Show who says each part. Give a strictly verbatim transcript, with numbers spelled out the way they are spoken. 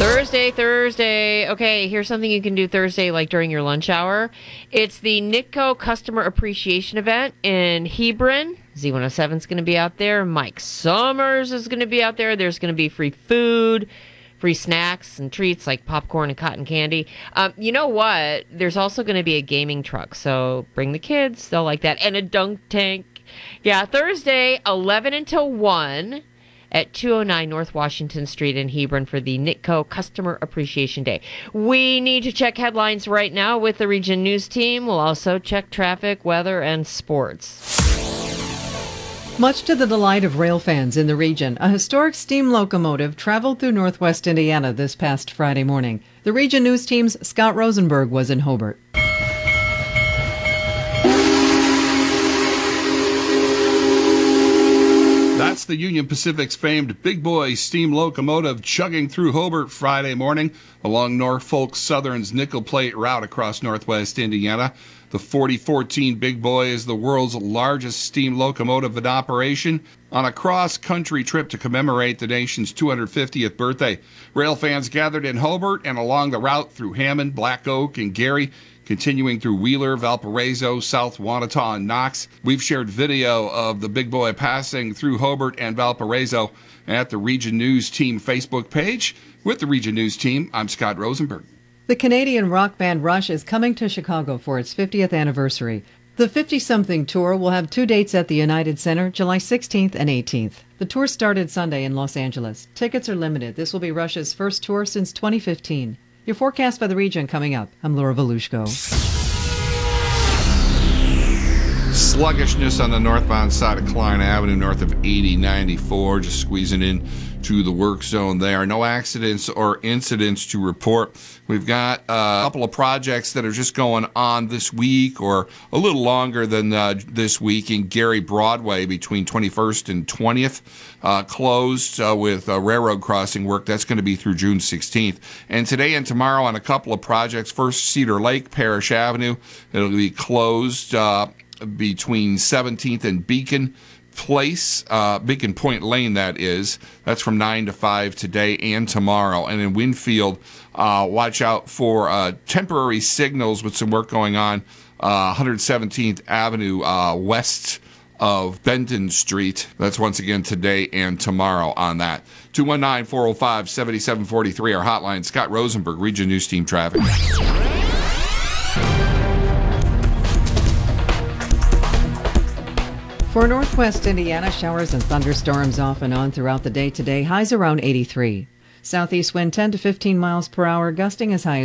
Speaker 1: Thursday, Thursday. Okay, here's something you can do Thursday, like during your lunch hour. It's the Nitco Customer Appreciation Event in Hebron. Z one oh seven is going to be out there. Mike Summers is going to be out there. There's going to be free food, free snacks and treats like popcorn and cotton candy. Um, you know what? There's also going to be a gaming truck, so bring the kids. They'll like that. And a dunk tank. Yeah, Thursday, eleven until one. At two oh nine North Washington Street in Hebron for the Nitco Customer Appreciation Day. We need to check headlines right now with the Region News team. We'll also check traffic, weather, and sports.
Speaker 2: Much to the delight of rail fans in the region, a historic steam locomotive traveled through northwest Indiana this past Friday morning. The Region News team's Scott Rosenberg was in Hobart.
Speaker 3: That's the Union Pacific's famed Big Boy steam locomotive chugging through Hobart Friday morning along Norfolk Southern's nickel plate route across northwest Indiana. The forty fourteen Big Boy is the world's largest steam locomotive in operation on a cross-country trip to commemorate the nation's two hundred fiftieth birthday. Rail fans gathered in Hobart and along the route through Hammond, Black Oak, and Gary, continuing through Wheeler, Valparaiso, South Wanata, and Knox. We've shared video of the Big Boy passing through Hobart and Valparaiso at the Region News Team Facebook page. With the Region News Team, I'm Scott Rosenberg.
Speaker 2: The Canadian rock band Rush is coming to Chicago for its fiftieth anniversary. The fifty-something tour will have two dates at the United Center, July sixteenth and eighteenth. The tour started Sunday in Los Angeles. Tickets are limited. This will be Rush's first tour since twenty fifteen. Your forecast for the region coming up. I'm Laura Volushko.
Speaker 3: Sluggishness on the northbound side of Klein Avenue, north of eighty ninety-four, just squeezing in to the work zone there. No accidents or incidents to report. We've got a couple of projects that are just going on this week or a little longer than uh, this week in Gary Broadway between twenty-first and twentieth. Uh, closed uh, with uh, railroad crossing work. That's going to be through June sixteenth. And today and tomorrow on a couple of projects. First, Cedar Lake, Parish Avenue. It'll be closed uh, between seventeenth and Beacon Place, uh, Beacon Point Lane, that is. That's from nine to five today and tomorrow. And in Winfield, uh, watch out for uh, temporary signals with some work going on. Uh, one hundred seventeenth Avenue uh, west of Benton Street. That's once again today and tomorrow on that. two one nine, four oh five, seven seven four three, our hotline. Scott Rosenberg, Region News Team Traffic.
Speaker 2: For northwest Indiana, showers and thunderstorms off and on throughout the day today. Highs around eighty-three. Southeast wind ten to fifteen miles per hour, gusting as high as